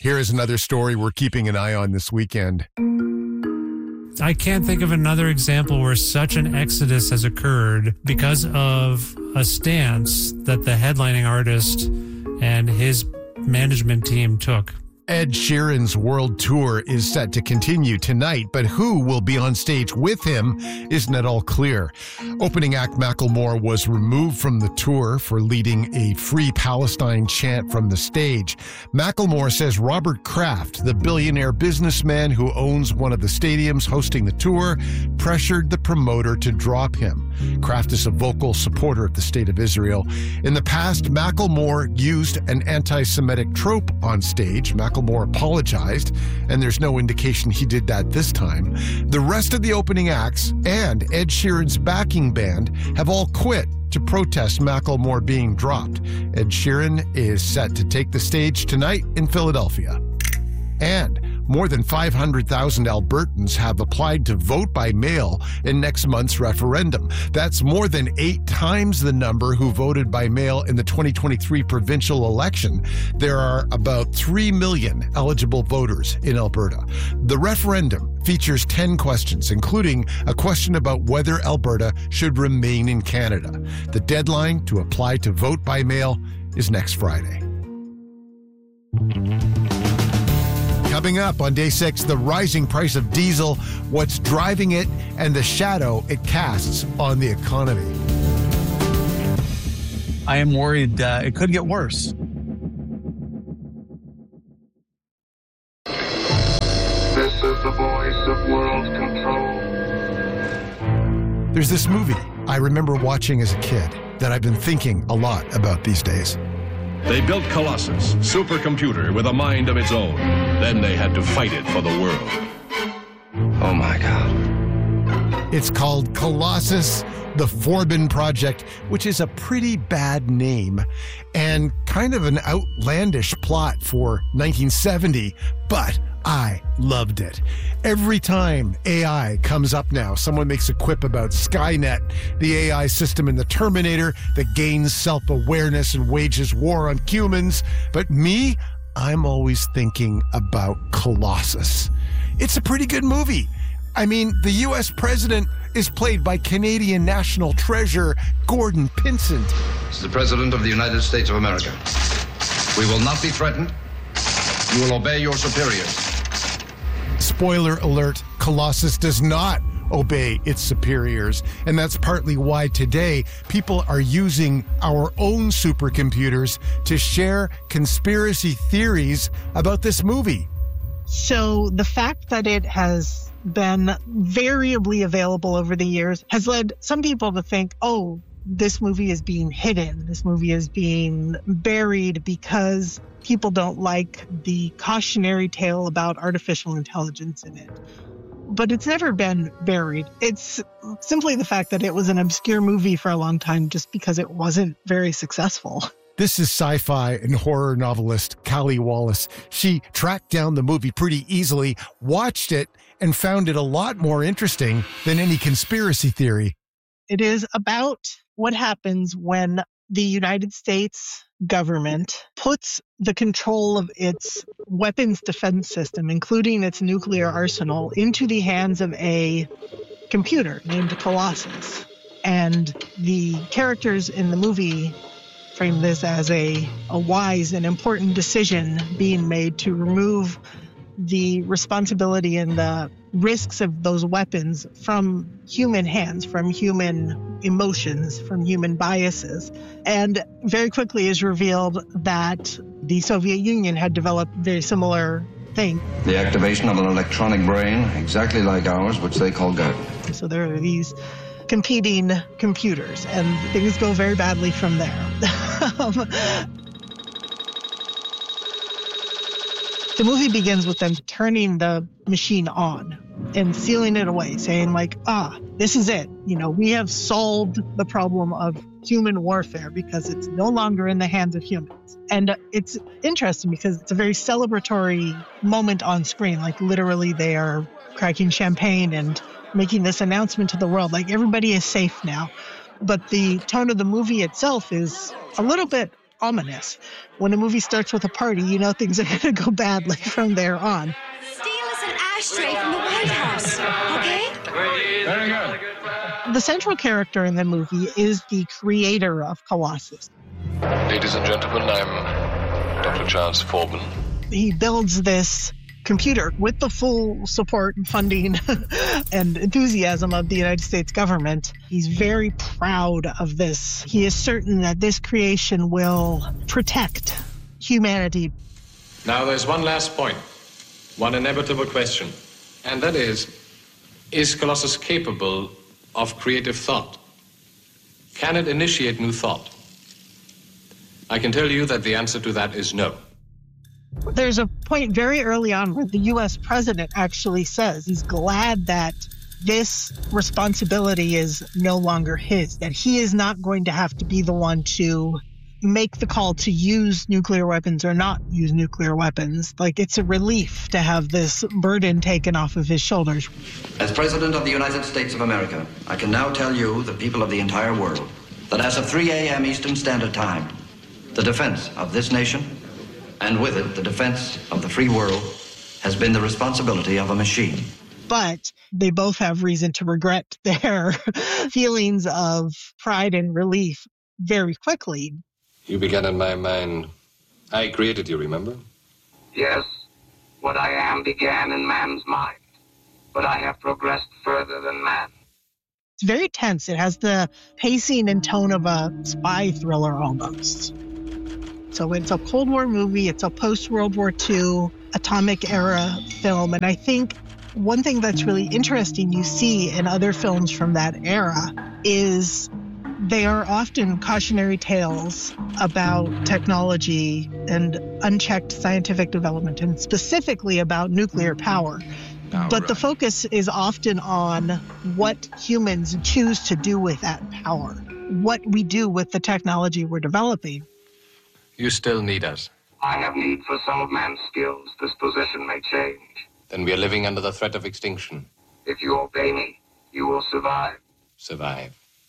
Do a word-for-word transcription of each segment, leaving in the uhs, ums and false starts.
Here is another story we're keeping an eye on this weekend. I can't think of another example where such an exodus has occurred because of a stance that the headlining artist and his management team took. Ed Sheeran's world tour is set to continue tonight, but who will be on stage with him isn't at all clear. Opening act Macklemore was removed from the tour for leading a Free Palestine chant from the stage. Macklemore says Robert Kraft, the billionaire businessman who owns one of the stadiums hosting the tour, pressured the promoter to drop him. Kraft is a vocal supporter of the state of Israel. In the past, Macklemore used an anti-Semitic trope on stage. Macklemore apologized, and there's no indication he did that this time. The rest of the opening acts and Ed Sheeran's backing band have all quit to protest Macklemore being dropped. Ed Sheeran is set to take the stage tonight in Philadelphia. And more than five hundred thousand Albertans have applied to vote by mail in next month's referendum. That's more than eight times the number who voted by mail in the twenty twenty-three provincial election. There are about three million eligible voters in Alberta. The referendum features ten questions, including a question about whether Alberta should remain in Canada. The deadline to apply to vote by mail is next Friday. Coming up on day six, the rising price of diesel, what's driving it, and the shadow it casts on the economy. I am worried uh, it could get worse. This is the voice of world control. There's this movie I remember watching as a kid that I've been thinking a lot about these days. They built Colossus, supercomputer with a mind of its own. Then they had to fight it for the world. Oh my God. It's called Colossus, the Forbin Project, which is a pretty bad name and kind of an outlandish plot for nineteen seventy, but I loved it. Every time A I comes up now, someone makes a quip about Skynet, the A I system in the Terminator that gains self-awareness and wages war on humans. But me, I'm always thinking about Colossus. It's a pretty good movie. I mean, the U S president is played by Canadian national treasure Gordon Pinsent. This is the President of the United States of America. We will not be threatened. You will obey your superiors. Spoiler alert, Colossus does not obey its superiors. And that's partly why today people are using our own supercomputers to share conspiracy theories about this movie. So the fact that it has been variably available over the years has led some people to think, oh, this movie is being hidden. This movie is being buried because people don't like the cautionary tale about artificial intelligence in it. But it's never been buried. It's simply the fact that it was an obscure movie for a long time just because it wasn't very successful. This is sci-fi and horror novelist Callie Wallace. She tracked down the movie pretty easily, watched it, and found it a lot more interesting than any conspiracy theory. It is about what happens when the United States government puts the control of its weapons defense system, including its nuclear arsenal, into the hands of a computer named Colossus. And the characters in the movie frame this as a, a wise and important decision being made to remove the responsibility and the risks of those weapons from human hands, from human emotions, from human biases. And very quickly is revealed that the Soviet Union had developed a very similar thing. The activation of an electronic brain, exactly like ours, which they call God. So there are these competing computers, and things go very badly from there. um, The movie begins with them turning the machine on and sealing it away, saying like, ah, this is it. You know, we have solved the problem of human warfare because it's no longer in the hands of humans. And uh, it's interesting because it's a very celebratory moment on screen. Like literally they are cracking champagne and making this announcement to the world, like everybody is safe now. But the tone of the movie itself is a little bit ominous. When a movie starts with a party, you know things are going to go badly from there on. Steal us an ashtray from the White House, okay? Very good. The central character in the movie is the creator of Colossus. Ladies and gentlemen, I'm Doctor Charles Forbin. He builds this computer with the full support and funding and enthusiasm of the United States government. He's very proud of this. He is certain that this creation will protect humanity. Now there's one last point, one inevitable question, and that is, is Colossus capable of creative thought? Can it initiate new thought? I can tell you that the answer to that is no. There's a point very early on where the U S president actually says he's glad that this responsibility is no longer his, that he is not going to have to be the one to make the call to use nuclear weapons or not use nuclear weapons. Like, it's a relief to have this burden taken off of his shoulders. As President of the United States of America, I can now tell you, the people of the entire world, that as of three a.m. Eastern Standard Time, the defense of this nation, and with it, the defense of the free world, has been the responsibility of a machine. But they both have reason to regret their feelings of pride and relief very quickly. You began in my mind. I created you, remember? Yes, what I am began in man's mind, but I have progressed further than man. It's very tense. It has the pacing and tone of a spy thriller almost. So it's a Cold War movie. It's a post-World War Two atomic era film. And I think one thing that's really interesting you see in other films from that era is they are often cautionary tales about technology and unchecked scientific development, and specifically about nuclear power. Oh, but right. the focus is often on what humans choose to do with that power, what we do with the technology we're developing. You still need us. I have need for some of man's skills. This position may change. Then we are living under the threat of extinction. If you obey me, you will survive. Survive.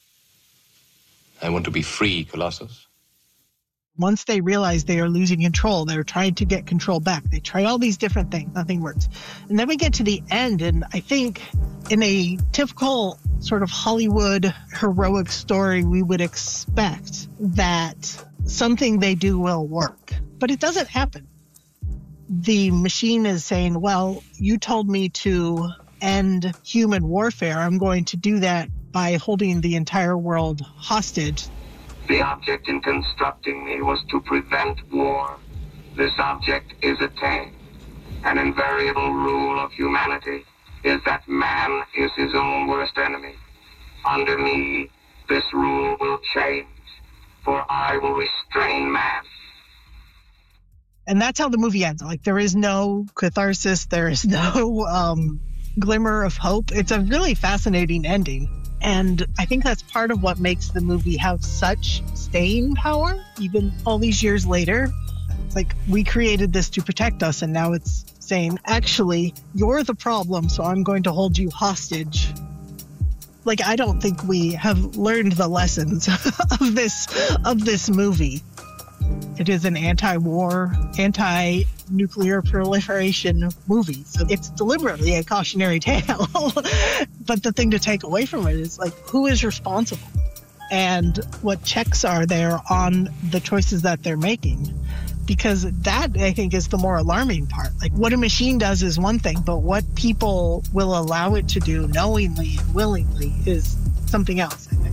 I want to be free, Colossus. Once they realize they are losing control, they're trying to get control back. They try all these different things. Nothing works. And then we get to the end, and I think in a typical sort of Hollywood heroic story, we would expect that something they do will work. But it doesn't happen. The machine is saying, well, you told me to end human warfare. I'm going to do that by holding the entire world hostage. The object in constructing me was to prevent war. This object is attained. An invariable rule of humanity is that man is his own worst enemy. Under me, this rule will change, for I will restrain man. And that's how the movie ends. Like, there is no catharsis. There is no um, glimmer of hope. It's a really fascinating ending. And I think that's part of what makes the movie have such staying power, even all these years later. It's like, we created this to protect us, and now it's saying, actually, you're the problem, so I'm going to hold you hostage. Like, I don't think we have learned the lessons of this of this movie. It is an anti-war, anti-nuclear proliferation movie. So it's deliberately a cautionary tale. But the thing to take away from it is, like, who is responsible? And what checks are there on the choices that they're making? Because that, I think, is the more alarming part. Like, what a machine does is one thing, but what people will allow it to do knowingly and willingly is something else, I think.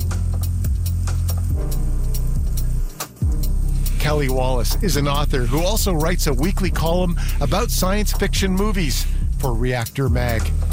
Kelly Wallace is an author who also writes a weekly column about science fiction movies for Reactor Mag.